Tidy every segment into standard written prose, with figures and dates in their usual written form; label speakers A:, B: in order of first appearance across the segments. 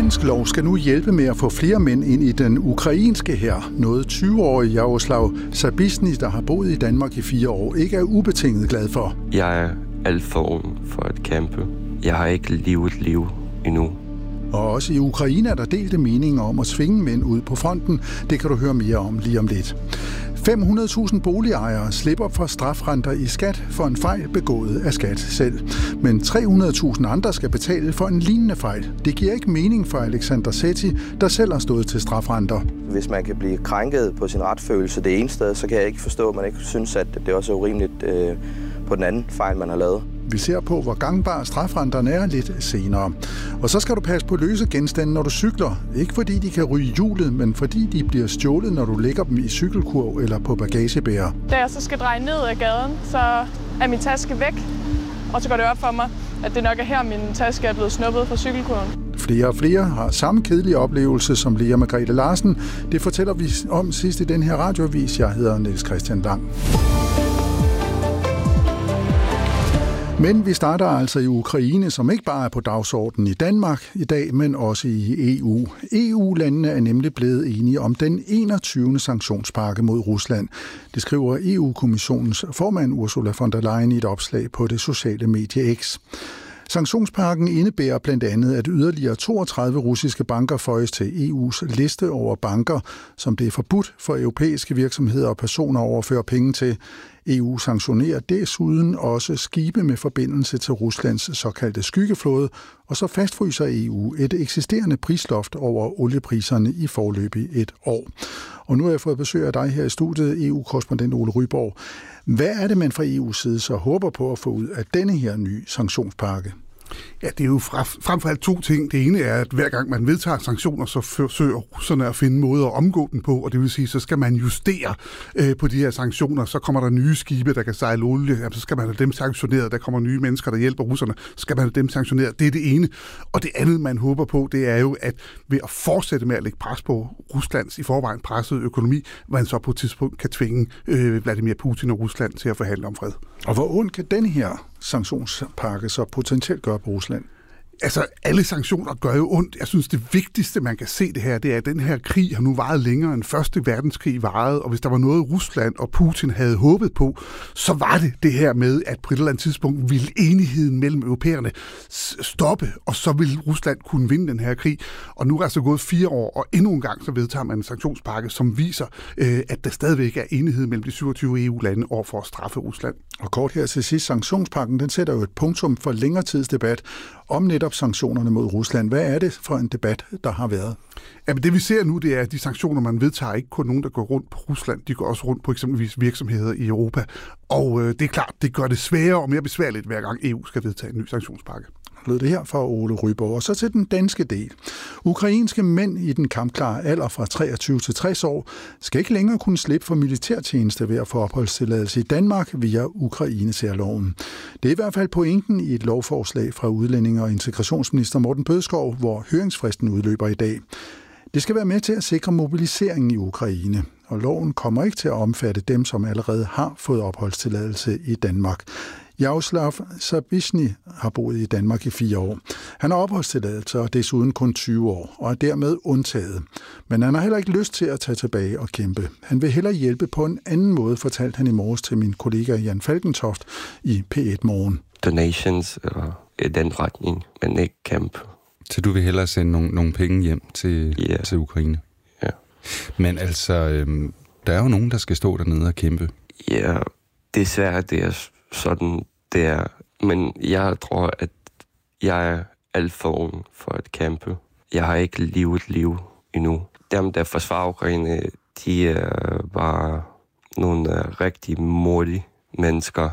A: Dansk lov skal nu hjælpe med at få flere mænd ind i den ukrainske hær. Noget 20-årige Jaroslav Sabisny, der har boet i Danmark i 4 år, ikke er ubetinget glad for.
B: Jeg er alt for ung for at kæmpe. Jeg har ikke levet liv endnu.
A: Og også i Ukraine er der delte meninger om at tvinge mænd ud på fronten. Det kan du høre mere om lige om lidt. 500.000 boligejere slipper for strafrenter i skat for en fejl begået af skat selv. Men 300.000 andre skal betale for en lignende fejl. Det giver ikke mening for Alexander Setti, der selv har stået til strafrenter.
C: Hvis man kan blive krænket på sin retfølelse det ene sted, så kan jeg ikke forstå, at man ikke synes, at det også er urimeligt på den anden fejl, man har lavet.
A: Vi ser på, hvor gangbare strafrenterne er lidt senere. Og så skal du passe på løse genstande, når du cykler. Ikke fordi de kan ryge hjulet, men fordi de bliver stjålet, når du lægger dem i cykelkurv eller på bagagebærer.
D: Da jeg så skal dreje ned ad gaden, så er min taske væk. Og så går det op for mig, at det nok er her, min taske er blevet snuppet fra cykelkurven.
A: Flere og flere har samme kedelige oplevelse som Lea Margrethe Larsen. Det fortæller vi om sidst i den her radioavis. Jeg hedder Niels Christian Lang. Men vi starter altså i Ukraine, som ikke bare er på dagsordenen i Danmark i dag, men også i EU. EU-landene er nemlig blevet enige om den 21. sanktionspakke mod Rusland. Det skriver EU-kommissionens formand Ursula von der Leyen i et opslag på det sociale medie X. Sanktionspakken indebærer blandt andet, at yderligere 32 russiske banker føjes til EU's liste over banker, som det er forbudt for europæiske virksomheder og personer at overføre penge til. EU sanktionerer desuden også skibe med forbindelse til Ruslands såkaldte skyggeflåde, og så fastfryser EU et eksisterende prisloft over oliepriserne i forløbig et år. Og nu har jeg fået besøg af dig her i studiet, EU-korrespondent Ole Ryborg. Hvad er det, man fra EU's side så håber på at få ud af denne her nye sanktionspakke?
E: Ja, det er jo frem for alt 2 ting. Det ene er, at hver gang man vedtager sanktioner, så forsøger russerne at finde måder at omgå den på, og det vil sige, så skal man justere på de her sanktioner. Så kommer der nye skibe, der kan sejle olie, så skal man have dem sanktioneret. Der kommer nye mennesker, der hjælper russerne, så skal man have dem sanktioneret. Det er det ene. Og det andet, man håber på, det er jo, at ved at fortsætte med at lægge pres på Ruslands i forvejen pressede økonomi, man så på et tidspunkt kan tvinge Vladimir Putin og Rusland til at forhandle om fred.
A: Og hvor ondt kan den her sanktionspakke så potentielt gøre på Rusland?
E: Altså, alle sanktioner gør jo ondt. Jeg synes, det vigtigste, man kan se det her, det er, at den her krig har nu varet længere end Første Verdenskrig varede, og hvis der var noget, Rusland og Putin havde håbet på, så var det her med, at på et eller andet tidspunkt ville enigheden mellem europæerne stoppe, og så ville Rusland kunne vinde den her krig. Og nu er der altså gået 4 år, og endnu en gang så vedtager man en sanktionspakke, som viser, at der stadigvæk er enighed mellem de 27 EU-lande over for at straffe Rusland.
A: Og kort her til sidst, sanktionspakken, den sætter jo et punktum for længere tids debat om netop sanktionerne mod Rusland. Hvad er det for en debat, der har været?
E: Jamen det vi ser nu, det er, at de sanktioner, man vedtager, ikke kun nogen, der går rundt på Rusland, de går også rundt på eksempelvis virksomheder i Europa. Og det er klart, det gør det sværere og mere besværligt, hver gang EU skal vedtage en ny sanktionspakke.
A: Lød det her fra Ole Ryborg. Og så til den danske del. Ukrainske mænd i den kampklare alder fra 23 til 60 år skal ikke længere kunne slippe for militærtjeneste ved at få opholdstilladelse i Danmark via Ukraine-særloven. Det er i hvert fald pointen i et lovforslag fra udlændinge- og integrationsminister Morten Bødskov, hvor høringsfristen udløber i dag. Det skal være med til at sikre mobiliseringen i Ukraine, og loven kommer ikke til at omfatte dem, som allerede har fået opholdstilladelse i Danmark. Jaroslav Sabisny har boet i Danmark i 4 år. Han har opholdstilladelse og desuden kun 20 år, og er dermed undtaget. Men han har heller ikke lyst til at tage tilbage og kæmpe. Han vil hellere hjælpe på en anden måde, fortalte han i morges til min kollega Jan Falkentoft i P1 Morgen.
B: Donations i den retning, men ikke kæmpe.
F: Så du vil hellere sende nogle penge hjem til Ukraine?
B: Ja.
F: Men altså, der er jo nogen, der skal stå dernede og kæmpe.
B: Ja, desværre det er sådan, det er. Men jeg tror, at jeg er alt for ung for at kæmpe. Jeg har ikke levet liv endnu. Dem, der forsvarer Ukraine, de er bare nogle rigtig modige mennesker,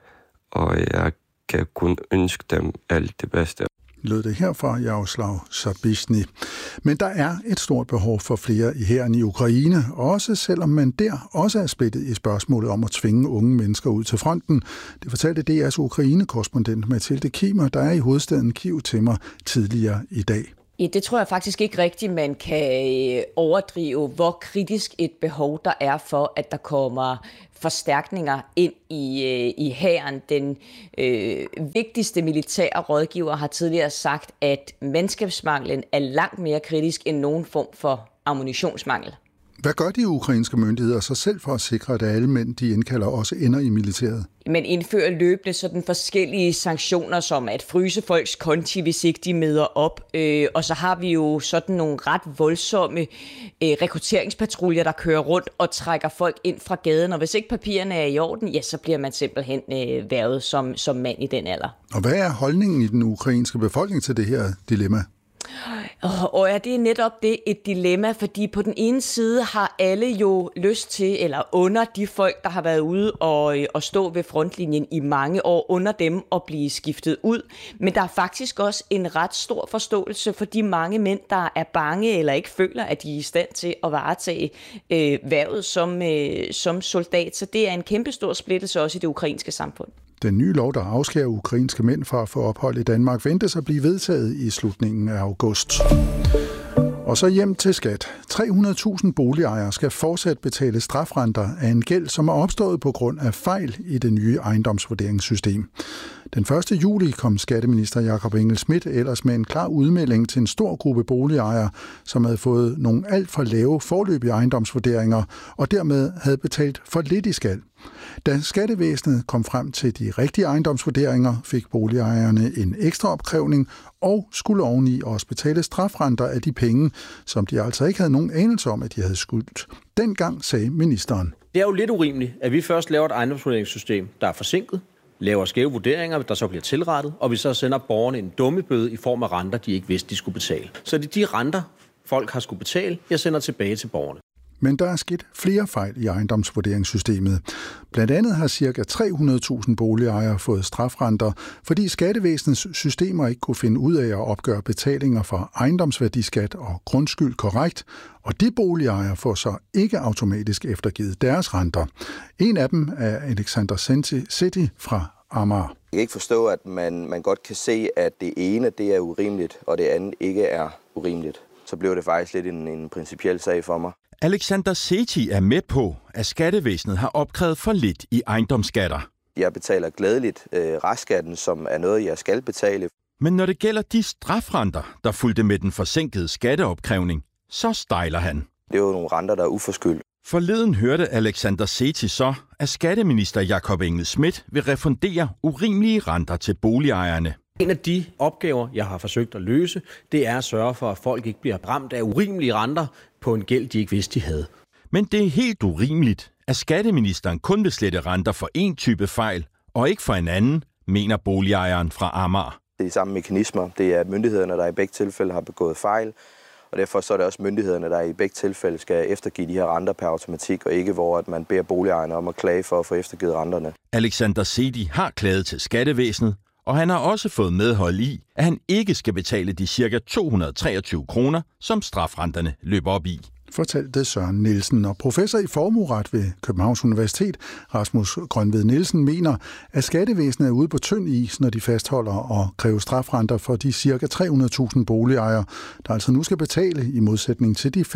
B: og jeg kan kun ønske dem alt det bedste.
A: Lød det her fra Jaroslav Sabisny. Men der er et stort behov for flere i hæren i Ukraine, også selvom man der også er splittet i spørgsmålet om at tvinge unge mennesker ud til fronten. Det fortalte DR's Ukraine-korrespondent Mathilde Kimmer, der er i hovedstaden Kyiv til mig tidligere i dag.
G: Ja, det tror jeg faktisk ikke rigtigt, man kan overdrive, hvor kritisk et behov der er for, at der kommer forstærkninger ind i hæren. Den vigtigste militære rådgiver har tidligere sagt, at mandskabsmanglen er langt mere kritisk end nogen form for ammunitionsmangel.
A: Hvad gør de ukrainske myndigheder så selv for at sikre, at alle mænd, de indkalder, også ender i militæret?
G: Man indfører løbende sådan forskellige sanktioner, som at fryse folks konti, hvis ikke de møder op. Og så har vi jo sådan nogle ret voldsomme rekrutteringspatruljer, der kører rundt og trækker folk ind fra gaden. Og hvis ikke papirerne er i orden, ja, så bliver man simpelthen hvervet som mand i den alder. Og
A: hvad er holdningen i den ukrainske befolkning til det her dilemma?
G: Og ja, det er netop det et dilemma, fordi på den ene side har alle jo lyst til, eller under de folk, der har været ude og stå ved frontlinjen i mange år, under dem at blive skiftet ud. Men der er faktisk også en ret stor forståelse for de mange mænd, der er bange eller ikke føler, at de er i stand til at varetage hvervet som soldat. Så det er en kæmpestor splittelse også i det ukrainske samfund.
A: Den nye lov, der afskærer ukrainske mænd fra at få ophold i Danmark, ventes at blive vedtaget i slutningen af august. Og så hjem til skat. 300.000 boligejere skal fortsat betale strafrenter af en gæld, som er opstået på grund af fejl i det nye ejendomsvurderingssystem. Den 1. juli kom skatteminister Jakob Engel-Schmidt ellers med en klar udmelding til en stor gruppe boligejere, som havde fået nogle alt for lave foreløbige ejendomsvurderinger og dermed havde betalt for lidt i skat. Da skattevæsenet kom frem til de rigtige ejendomsvurderinger, fik boligejerne en ekstra opkrævning og skulle oveni også betale strafrenter af de penge, som de altså ikke havde nogen anelse om, at de havde skyldt. Dengang sagde ministeren:
H: Det er jo lidt urimeligt, at vi først laver et ejendomsvurderingssystem, der er forsinket, laver skæve vurderinger, der så bliver tilrettet, og vi så sender borgerne en dummebøde i form af renter, de ikke vidste, de skulle betale. Så det er de renter, folk har skulle betale, jeg sender tilbage til borgerne.
A: Men der er sket flere fejl i ejendomsvurderingssystemet. Blandt andet har ca. 300.000 boligejere fået strafrenter, fordi skattevæsenets systemer ikke kunne finde ud af at opgøre betalinger for ejendomsværdiskat og grundskyld korrekt, og de boligejere får så ikke automatisk eftergivet deres renter. En af dem er Alexander Setti fra Amager.
C: Jeg kan ikke forstå, at man godt kan se, at det ene det er urimeligt, og det andet ikke er urimeligt. Så blev det faktisk lidt en principiel sag for mig.
I: Alexander Setti er med på, at skattevæsenet har opkrævet for lidt i ejendomsskatter.
C: Jeg betaler glædeligt restskatten, som er noget, jeg skal betale.
I: Men når det gælder de strafrenter, der fulgte med den forsinkede skatteopkrævning, så stejler han.
C: Det er jo nogle renter, der er uforskyldt.
I: Forleden hørte Alexander Setti så, at skatteminister Jakob Engel-Schmidt vil refundere urimelige renter til boligejerne.
H: En af de opgaver, jeg har forsøgt at løse, det er at sørge for, at folk ikke bliver ramt af urimelige renter på en gæld, de ikke vidste, de havde.
I: Men det er helt urimeligt, at skatteministeren kun vil slette renter for én type fejl, og ikke for en anden, mener boligejeren fra Amager.
C: Det er de samme mekanismer. Det er myndighederne, der i begge tilfælde har begået fejl, og derfor så er det også myndighederne, der i begge tilfælde skal eftergive de her renter per automatik, og ikke hvor at man beder boligejerne om at klage for at få eftergivet renterne.
I: Alexander Setti har klaget til skattevæsenet, og han har også fået medhold i, at han ikke skal betale de ca. 223 kroner, som strafrenterne løber op i.
A: Fortalte Søren Nielsen, og professor i formueret ved Københavns Universitet, Rasmus Grønved Nielsen, mener, at skattevæsenet er ude på tynd is, når de fastholder og kræver strafrenter for de ca. 300.000 boligejere, der altså nu skal betale i modsætning til de 500.000,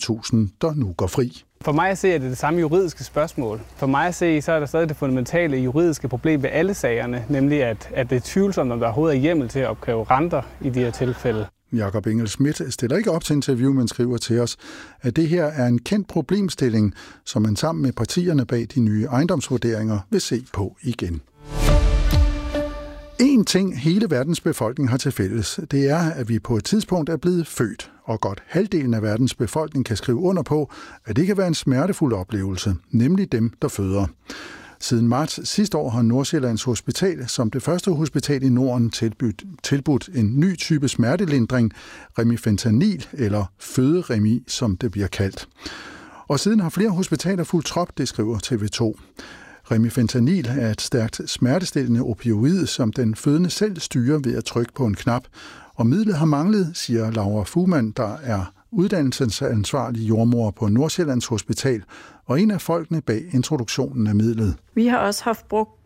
A: der nu går fri.
J: For mig at se, er det samme juridiske spørgsmål. For mig at se, så er der stadig det fundamentale juridiske problem ved alle sagerne, nemlig at det er tvivlsomt, om der overhovedet er hjemmel til at opkræve renter i de her tilfælde.
A: Jakob Engel-Schmidt stiller ikke op til interview, men skriver til os, at det her er en kendt problemstilling, som man sammen med partierne bag de nye ejendomsvurderinger vil se på igen. En ting hele verdens befolkning har til fælles, det er, at vi på et tidspunkt er blevet født, og godt halvdelen af verdens befolkning kan skrive under på, at det kan være en smertefuld oplevelse, nemlig dem, der føder. Siden marts sidste år har Nordsjællands Hospital som det første hospital i Norden tilbudt en ny type smertelindring, remifentanil eller føderemi, som det bliver kaldt. Og siden har flere hospitaler fulgt trop, det skriver TV2. Remifentanil er et stærkt smertestillende opioid, som den fødende selv styrer ved at trykke på en knap. Og midlet har manglet, siger Laura Fuhrmann, der er uddannelsesansvarlig jordmor på Nordsjællands Hospital og en af folkene bag introduktionen af midlet.
K: Vi har også haft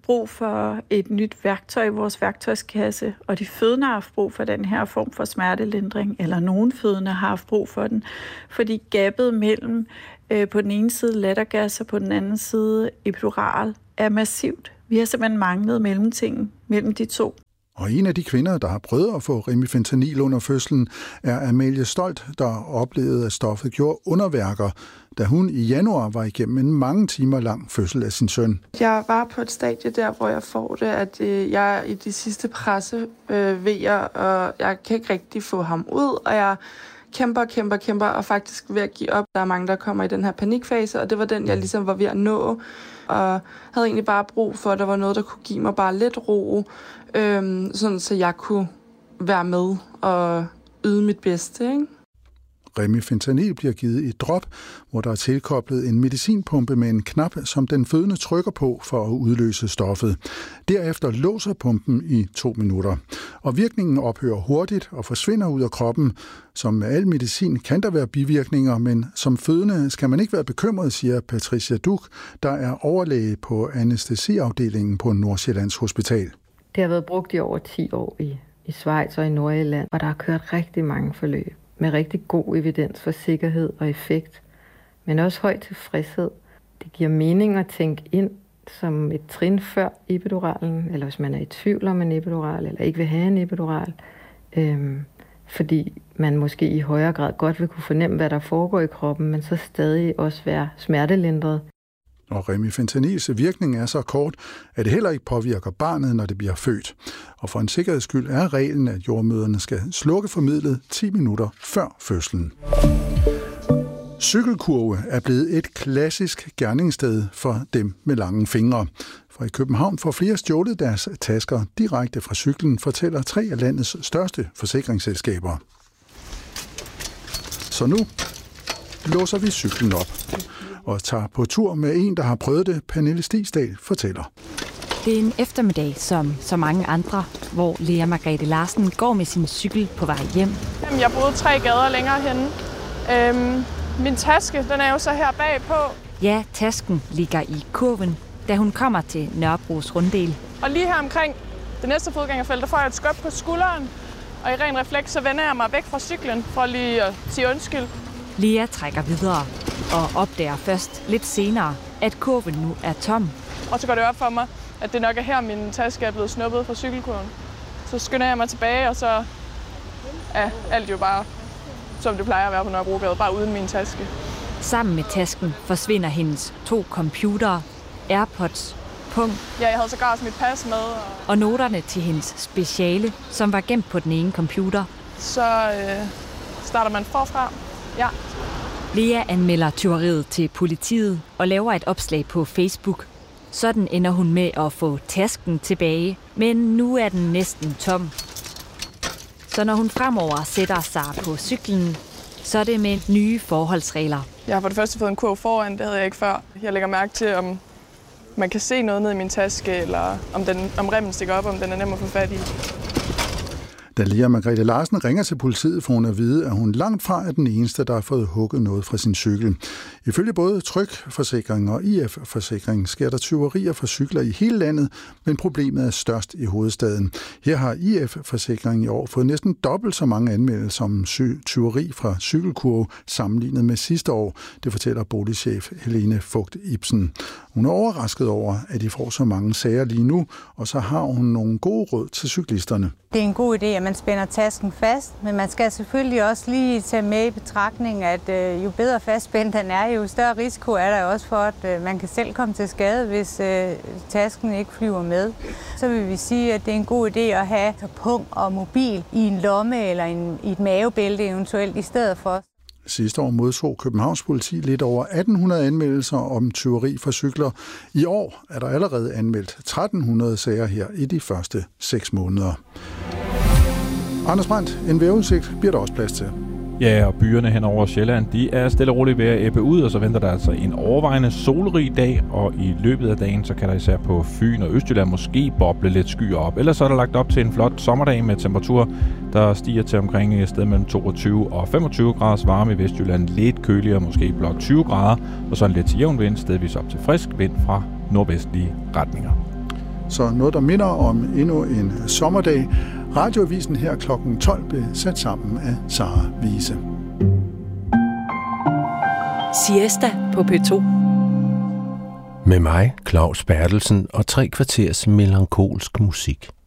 K: brug for et nyt værktøj i vores værktøjskasse, og de fødende har haft brug for den her form for smertelindring, eller nogle fødende har haft brug for den, fordi gabet mellem på den ene side lattergas og på den anden side epidural er massivt. Vi har simpelthen manglet mellemtingen mellem de to.
A: Og en af de kvinder, der har prøvet at få remifentanil under fødslen, er Amalie Stolt, der oplevede, at stoffet gjorde underværker, da hun i januar var igennem en mange timer lang fødsel af sin søn.
L: Jeg var på et stadie der, hvor jeg får det, at jeg er i de sidste pressevejer, og jeg kan ikke rigtig få ham ud, og jeg kæmper, og faktisk ved at give op. Der er mange, der kommer i den her panikfase, og det var den, jeg ligesom var ved at nå, og havde egentlig bare brug for, at der var noget, der kunne give mig bare lidt ro, sådan så jeg kunne være med og yde mit bedste, ikke?
A: Remifentanil bliver givet i et drop, hvor der er tilkoblet en medicinpumpe med en knap, som den fødende trykker på for at udløse stoffet. Derefter låser pumpen i 2 minutter. Og virkningen ophører hurtigt og forsvinder ud af kroppen. Som med al medicin kan der være bivirkninger, men som fødende skal man ikke være bekymret, siger Patricia Duch, der er overlæge på anæstesiafdelingen på Nordsjællands Hospital.
M: Det har været brugt i over 10 år i Schweiz og i Nordjylland, og der har kørt rigtig mange forløb med rigtig god evidens for sikkerhed og effekt, men også høj tilfredshed. Det giver mening at tænke ind som et trin før epiduralen, eller hvis man er i tvivl om en epidural, eller ikke vil have en epidural, fordi man måske i højere grad godt vil kunne fornemme, hvad der foregår i kroppen, men så stadig også være smertelindret.
A: Og remifentanils virkning er så kort, at det heller ikke påvirker barnet, når det bliver født. Og for en sikkerheds skyld er reglen, at jordmødrene skal slukke formidlet 10 minutter før fødslen. Cykelkurve er blevet et klassisk gerningssted for dem med lange fingre. For i København får flere stjålet deres tasker direkte fra cyklen, fortæller 3 af landets største forsikringsselskaber. Så nu låser vi cyklen op og tager på tur med en, der har prøvet det. Pernille Stigsdal fortæller.
N: Det er en eftermiddag, som så mange andre, hvor Lea Margrethe Larsen går med sin cykel på vej hjem.
D: Jeg boede 3 gader længere henne. Min taske, den er jo så her bagpå.
N: Ja, tasken ligger i kurven, da hun kommer til Nørrebros runddel.
D: Og lige her omkring det næste fodgængerfelt, der får jeg et skub på skulderen. Og i ren refleks, så vender jeg mig væk fra cyklen for lige at sige undskyld.
N: Lea trækker videre og opdager først lidt senere, at kurven nu er tom.
D: Og så går det op for mig, at det nok er her, min taske er blevet snuppet fra cykelkurven. Så skynder jeg mig tilbage, og så er alt jo bare, som det plejer at være på Nørrebrogade, bare uden min taske.
N: Sammen med tasken forsvinder hendes 2 computere, AirPods, pung.
D: Ja, jeg havde sågar mit pas med.
N: Og noterne til hendes speciale, som var gemt på den ene computer.
D: Så starter man forfra. Ja.
N: Lea anmelder tyveriet til politiet og laver et opslag på Facebook. Sådan ender hun med at få tasken tilbage, men nu er den næsten tom. Så når hun fremover sætter sig på cyklen, så er det med nye forholdsregler.
D: Jeg har for det første fået en kurv foran, det havde jeg ikke før. Jeg lægger mærke til, om man kan se noget ned i min taske, eller om remmen stikker op, om den er nem at få fat i.
A: Da Lea Margrethe Larsen ringer til politiet, får hun at vide, at hun langt fra er den eneste, der har fået hugget noget fra sin cykel. Ifølge både Tryg-forsikring og IF-forsikring sker der tyverier fra cykler i hele landet, men problemet er størst i hovedstaden. Her har IF-forsikring i år fået næsten dobbelt så mange anmeldelser om tyveri fra cykelkurve sammenlignet med sidste år. Det fortæller boligchef Helene Fugt Ibsen. Hun er overrasket over, at de får så mange sager lige nu, og så har hun nogle gode råd til cyklisterne.
O: Det er en god idé, at man spænder tasken fast, men man skal selvfølgelig også lige tage med i betragtning, at jo bedre fastspændt den er, jo større risiko er der også for, at man kan selv komme til skade, hvis tasken ikke flyver med. Så vil vi sige, at det er en god idé at have pung og mobil i en lomme eller i et mavebælte eventuelt i stedet for.
A: Sidste år modtog Københavns politi lidt over 1800 anmeldelser om tyveri fra cykler. I år er der allerede anmeldt 1300 sager her i de første 6 måneder. Anders Brandt, en vejrudsigt bliver der også plads til.
P: Ja, og byerne hen over Sjælland, de er stille og roligt ved at ebbe ud, og så venter der altså en overvejende solrig dag, og i løbet af dagen, så kan der især på Fyn og Østjylland måske boble lidt skyer op. Ellers så er der lagt op til en flot sommerdag med temperatur, der stiger til omkring et sted mellem 22 og 25 graders varme i Vestjylland, lidt køligere, måske blot 20 grader, og så en lidt jævn vind, stedvis op til frisk vind fra nordvestlige retninger.
A: Så noget, der minder om endnu en sommerdag. Radioavisen her kl. 12 blev sat sammen af Sara Wiese.
Q: Siesta på P2.
R: Med mig, Claus Bertelsen, og 3 kvarters melankolsk musik.